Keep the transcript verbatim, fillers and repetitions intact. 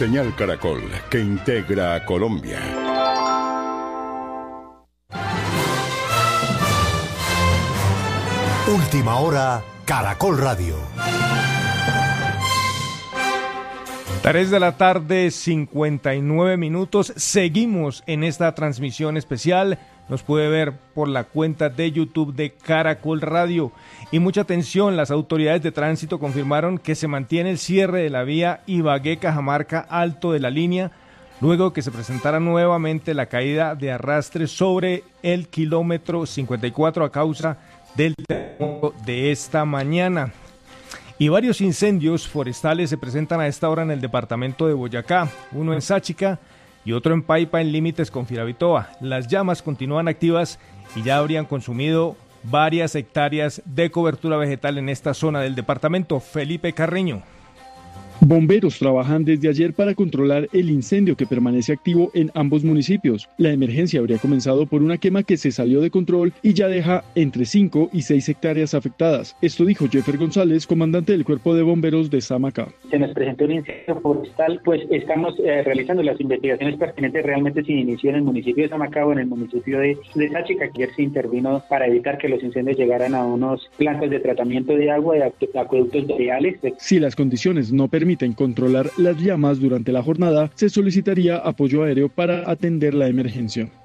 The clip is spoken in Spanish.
Señal Caracol, que integra a Colombia. Última hora, Caracol Radio. tres de la tarde, cincuenta y nueve minutos. Seguimos en esta transmisión especial. Nos puede ver por la cuenta de YouTube de Caracol Radio. Y mucha atención, las autoridades de tránsito confirmaron que se mantiene el cierre de la vía Ibagué-Cajamarca Alto de la línea, luego que se presentara nuevamente la caída de arrastre sobre el kilómetro cincuenta y cuatro a causa del terremoto de esta mañana. Y varios incendios forestales se presentan a esta hora en el departamento de Boyacá, uno en Sáchica y otro en Paipa, en límites con Firavitoa. Las llamas continúan activas y ya habrían consumido varias hectáreas de cobertura vegetal en esta zona del departamento. Felipe Carreño. Bomberos trabajan desde ayer para controlar el incendio que permanece activo en ambos municipios. La emergencia habría comenzado por una quema que se salió de control y ya deja entre cinco y seis hectáreas afectadas. Esto dijo Jeffer González, comandante del Cuerpo de Bomberos de Samacá. Se nos presentó un incendio forestal, pues estamos eh, realizando las investigaciones pertinentes realmente si inició en el municipio de Samacá o en el municipio de, de Sáchica, que ayer se intervino para evitar que los incendios llegaran a unos plantas de tratamiento de agua de acueductos boreales. Si las condiciones no permiten permiten controlar las llamas durante la jornada, se solicitaría apoyo aéreo para atender la emergencia.